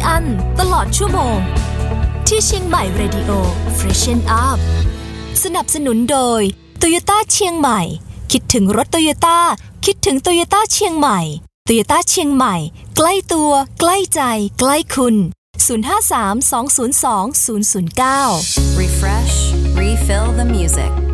อั้นตลอดชั่วโมงที่เชียงใหม่ Radio Freshen Up สนับสนุนโดย Toyota เชียงใหม่คิดถึงรถ Toyota คิดถึง Toyota เชียงใหม่ Toyota เชียงใหม่ใกล้ตัวใกล้ใจใกล้คุณ053 202 009 Refresh, refill the music